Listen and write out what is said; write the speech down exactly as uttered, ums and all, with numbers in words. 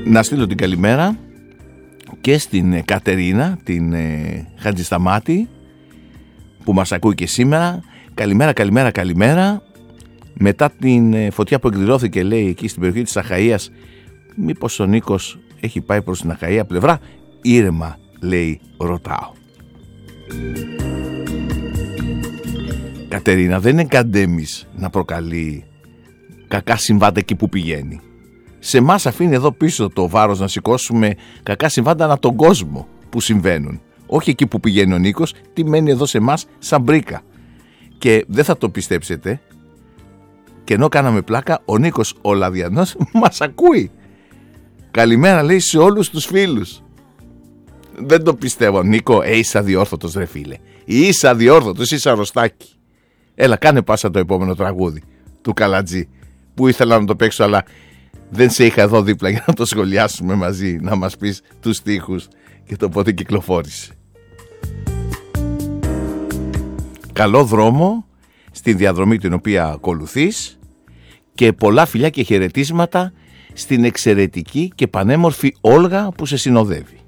Να στείλω την καλημέρα και στην Κατερίνα, την ε, Χατζησταμάτη, που μας ακούει και σήμερα. Καλημέρα, καλημέρα, καλημέρα. Μετά την ε, φωτιά που εκδηλώθηκε, λέει, εκεί στην περιοχή της Αχαΐας, μήπως ο Νίκος έχει πάει προς την Αχαΐα πλευρά? Ήρεμα, λέει, ρωτάω. Κατερίνα, δεν είναι καντέμις να προκαλεί κακά συμβάντα εκεί που πηγαίνει. Σε εμάς αφήνει εδώ πίσω το βάρος να σηκώσουμε κακά συμβάντα ανά τον κόσμο που συμβαίνουν. Όχι εκεί που πηγαίνει ο Νίκος, τι μένει εδώ σε εμάς σαν μπρίκα. Και δεν θα το πιστέψετε, και ενώ κάναμε πλάκα, ο Νίκος ο Λαδιανός μας ακούει. Καλημέρα, λέει, σε όλους τους φίλους. Δεν το πιστεύω. Νίκο, ε, είσαι αδιόρθωτος, ρε φίλε. Είσαι αδιόρθωτος, είσαι αρρωστάκι. Έλα, κάνε πάσα το επόμενο τραγούδι του Καλατζή, που ήθελα να το παίξω, αλλά δεν σε είχα εδώ δίπλα για να το σχολιάσουμε μαζί, να μας πεις τους στίχους και το πότε κυκλοφόρησε. Καλό δρόμο στη διαδρομή την οποία ακολουθείς και πολλά φιλιά και χαιρετίσματα στην εξαιρετική και πανέμορφη Όλγα που σε συνοδεύει.